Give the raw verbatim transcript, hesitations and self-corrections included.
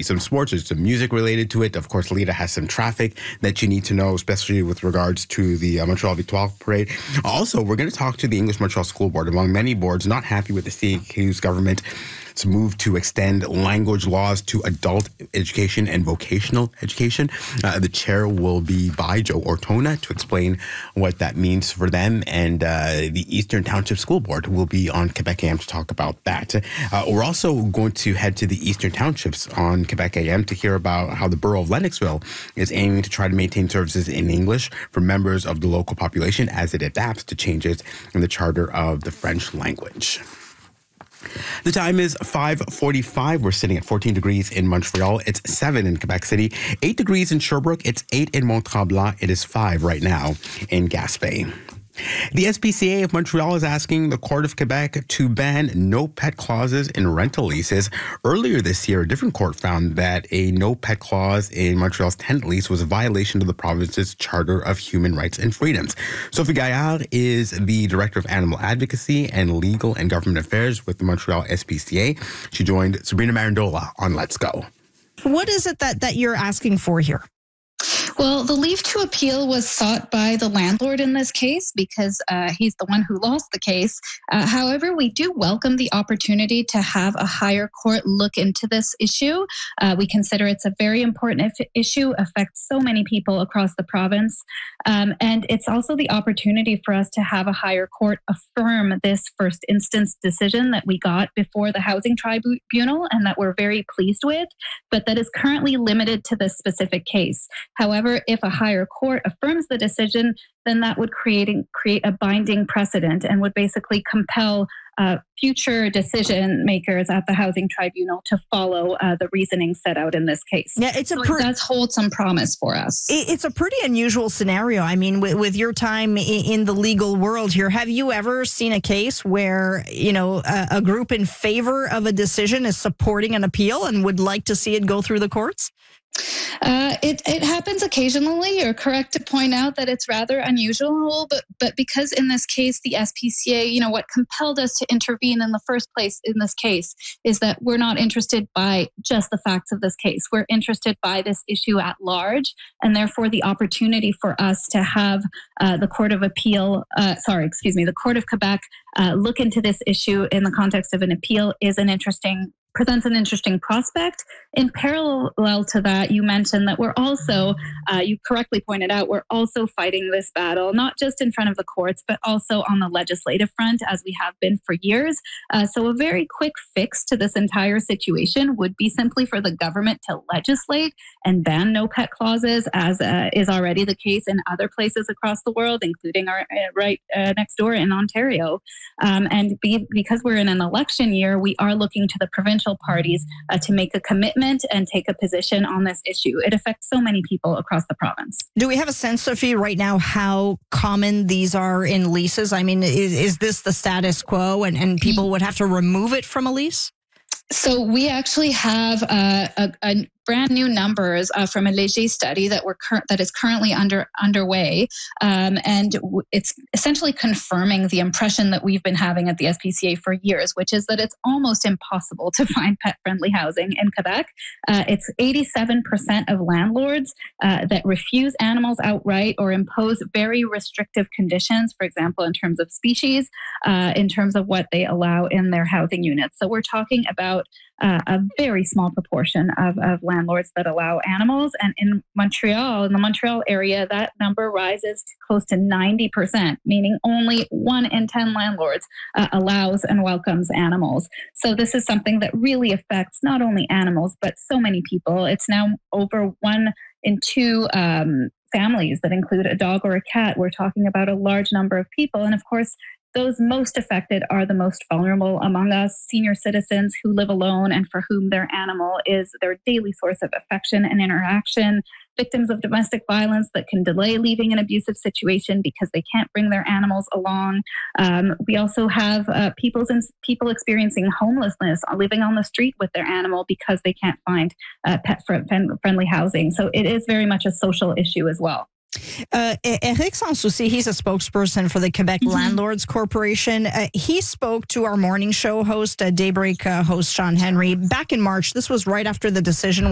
be some sports, there's some music related to it. Of course, Lita has some traffic that you need to know, especially with regards to the uh, Montreal Victoire Parade. Also, we're going to talk to the English Montreal School Board. Among many boards not happy with the C A Q's government's move to extend language laws to adult education and vocational education. Uh, the chair will be by Joe Ortona to explain what that means for them, and uh, the Eastern Township School Board will be on Quebec A M to talk about that. Uh, we're also going to head to the Eastern Townships on Quebec A M to hear about how the borough of Lennoxville is aiming to try to maintain services in English for members of the local population as it adapts to changes in the charter of the French language. The time is five forty-five. We're sitting at fourteen degrees in Montreal. It's seven in Quebec City, eight degrees in Sherbrooke. It's eight in Mont-Tremblant. It is five right now in Gaspé. The S P C A of Montreal is asking the Court of Quebec to ban no pet clauses in rental leases. Earlier this year, a different court found that a no pet clause in Montreal's tenant lease was a violation of the province's Charter of Human Rights and Freedoms. Sophie Gaillard is the Director of Animal Advocacy and Legal and Government Affairs with the Montreal S P C A. She joined Sabrina Marandola on Let's Go. What is it that, that you're asking for here? Well, the leave to appeal was sought by the landlord in this case because uh, he's the one who lost the case. Uh, however, we do welcome the opportunity to have a higher court look into this issue. Uh, we consider it's a very important if- issue, affects so many people across the province. Um, and it's also the opportunity for us to have a higher court affirm this first instance decision that we got before the Housing Tribunal and that we're very pleased with, but that is currently limited to this specific case. However, if a higher court affirms the decision, then that would create, create a binding precedent and would basically compel uh, future decision makers at the Housing Tribunal to follow uh, the reasoning set out in this case. Yeah, it's a so per- it does hold some promise for us. It's a pretty unusual scenario. I mean, with, with your time in the legal world here, have you ever seen a case where, you know, a, a group in favor of a decision is supporting an appeal and would like to see it go through the courts? Uh, it, it happens occasionally. You're correct to point out that it's rather unusual, but but because in this case, the S P C A, you know, what compelled us to intervene in the first place in this case is that we're not interested by just the facts of this case. We're interested by this issue at large, and therefore the opportunity for us to have uh, the Court of Appeal, uh, sorry, excuse me, the Court of Quebec uh, look into this issue in the context of an appeal is an interesting presents an interesting prospect. In parallel to that, you mentioned that we're also, uh, you correctly pointed out, we're also fighting this battle, not just in front of the courts, but also on the legislative front, as we have been for years. Uh, so a very quick fix to this entire situation would be simply for the government to legislate and ban no pet clauses, as uh, is already the case in other places across the world, including our uh, right uh, next door in Ontario. Um, and be, because we're in an election year, we are looking to the provincial parties uh, to make a commitment and take a position on this issue. It affects so many people across the province. Do we have a sense, Sophie, right now how common these are in leases? I mean, is, is this the status quo and, and people would have to remove it from a lease? So we actually have uh, a, a brand new numbers uh, from a Léger study that we're cur- that is currently under underway, um, and w- it's essentially confirming the impression that we've been having at the S P C A for years, which is that it's almost impossible to find pet-friendly housing in Quebec. Uh, it's eighty-seven percent of landlords uh, that refuse animals outright or impose very restrictive conditions, for example, in terms of species, uh, in terms of what they allow in their housing units. So we're talking about Uh, a very small proportion of, of landlords that allow animals. And in Montreal, in the Montreal area, that number rises to close to ninety percent, meaning only one in ten landlords uh, allows and welcomes animals. So this is something that really affects not only animals, but so many people. It's now over one in two um, families that include a dog or a cat. We're talking about a large number of people. And of course, those most affected are the most vulnerable among us, senior citizens who live alone and for whom their animal is their daily source of affection and interaction, victims of domestic violence that can delay leaving an abusive situation because they can't bring their animals along. Um, we also have uh, people's in, people experiencing homelessness, living on the street with their animal because they can't find uh, pet-friendly housing. So it is very much a social issue as well. Uh, Eric Sanssouci, he's a spokesperson for the Quebec mm-hmm. Landlords Corporation. Uh, he spoke to our morning show host, uh, Daybreak uh, host Sean Henry, back in March. This was right after the decision